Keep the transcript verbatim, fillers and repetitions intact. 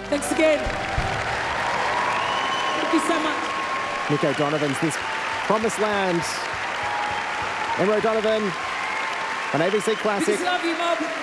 Thanks again. Thank you so much. Nick O'Donovan's This Promised Land. Emma O'Donovan on A B C Classic. Just love you, Mob.